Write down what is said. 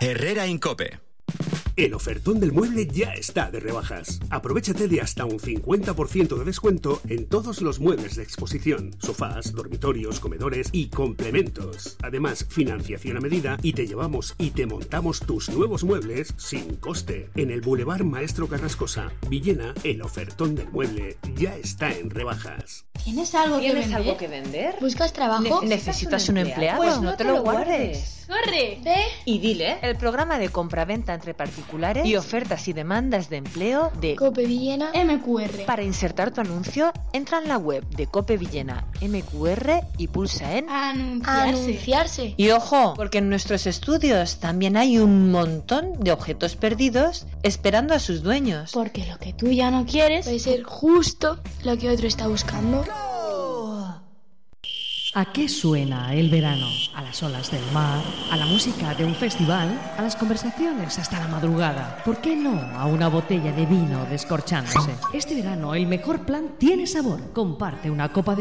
Herrera Incope. El ofertón del mueble ya está de rebajas. Aprovéchate de hasta un 50% de descuento en todos los muebles de exposición, sofás, dormitorios, comedores y complementos. Además, financiación a medida y te llevamos y te montamos tus nuevos muebles sin coste. En el Boulevard Maestro Carrascosa, Villena, el ofertón del mueble ya está en rebajas. ¿Tienes algo que vender? ¿Buscas trabajo? ¿Necesitas un empleado? Pues no te lo guardes. ¡Corre! Ve Y dile, el programa de compra-venta entre particulares y ofertas y demandas de empleo de Cope Villena MQR. Para insertar tu anuncio, entra en la web de Cope Villena MQR y pulsa en Anunciarse. Y ojo, porque en nuestros estudios también hay un montón de objetos perdidos esperando a sus dueños. Porque lo que tú ya no quieres puede ser justo lo que otro está buscando. ¿A qué suena el verano? ¿A las olas del mar? ¿A la música de un festival? ¿A las conversaciones hasta la madrugada? ¿Por qué no a una botella de vino descorchándose? Este verano el mejor plan tiene sabor. Comparte una copa de